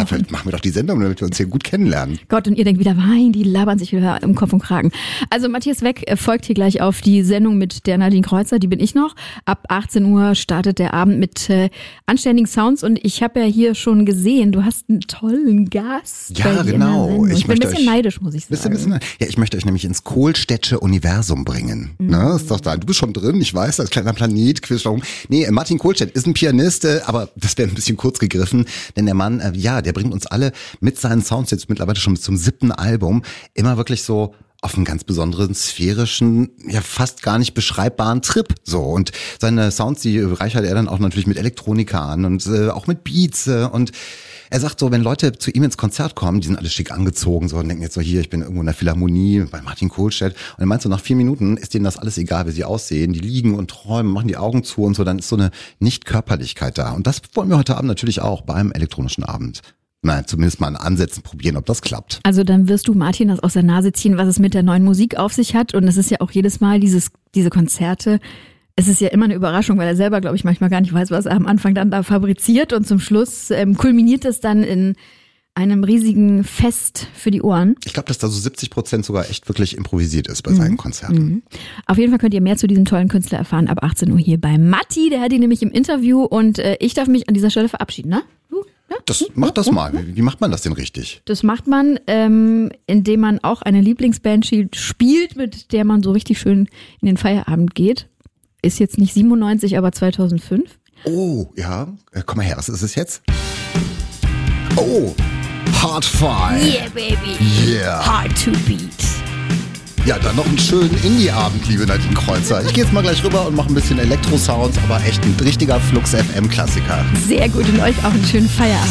dafür machen wir doch die Sendung, damit wir uns hier gut kennenlernen. Gott, und ihr denkt wieder, nein, die labern sich wieder im Kopf und Kragen. Also Matthias Weck folgt hier gleich auf die Sendung mit der Nadine Kreuzer, die bin ich noch. Ab 18 Uhr startet der Abend mit anständigen Sounds und ich habe ja hier schon gesehen, du hast einen tollen Gast. Ja, genau. Ich bin ein bisschen neidisch, muss ich sagen. Ich möchte euch nämlich ins Kohlstädtsche Universum bringen. Ne? Ist doch da. Du bist schon drin, ich weiß, als kleiner Planet, Quiz. Nee, Martin Kohlstedt ist ein Pianist, aber das wäre ein bisschen kurz gegriffen, denn der Mann, der bringt uns alle mit seinen Sounds jetzt mittlerweile schon zum 7. Album immer wirklich so auf einen ganz besonderen, sphärischen, ja fast gar nicht beschreibbaren Trip. So, und seine Sounds, die reichert er dann auch natürlich mit Elektronika an und auch mit Beats und er sagt so, wenn Leute zu ihm ins Konzert kommen, die sind alle schick angezogen so und denken jetzt so, hier, ich bin irgendwo in der Philharmonie bei Martin Kohlstedt. Und er meint so, nach 4 Minuten ist denen das alles egal, wie sie aussehen. Die liegen und träumen, machen die Augen zu und so. Dann ist so eine Nicht-Körperlichkeit da. Und das wollen wir heute Abend natürlich auch beim elektronischen Abend. Nein, zumindest mal an Ansätzen probieren, ob das klappt. Also dann wirst du Martin das aus der Nase ziehen, was es mit der neuen Musik auf sich hat. Und es ist ja auch jedes Mal diese Konzerte. Es ist ja immer eine Überraschung, weil er selber, glaube ich, manchmal gar nicht weiß, was er am Anfang dann da fabriziert. Und zum Schluss kulminiert es dann in einem riesigen Fest für die Ohren. Ich glaube, dass da so 70% sogar echt wirklich improvisiert ist bei seinen Konzerten. Auf jeden Fall könnt ihr mehr zu diesem tollen Künstler erfahren ab 18 Uhr hier bei Matti. Der hat ihn nämlich im Interview und ich darf mich an dieser Stelle verabschieden, ne? Mach das mal. Wie macht man das denn richtig? Das macht man, indem man auch eine Lieblingsband spielt, mit der man so richtig schön in den Feierabend geht. Ist jetzt nicht 97, aber 2005. Oh, ja. Komm mal her, was ist es jetzt? Oh, Hard-Fi. Yeah, baby. Yeah. Hard to beat. Ja, dann noch einen schönen Indie-Abend, liebe Nadine Kreuzer. Ich gehe jetzt mal gleich rüber und mache ein bisschen Elektro-Sounds, aber echt ein richtiger Flux-FM-Klassiker. Sehr gut und euch auch einen schönen Feierabend.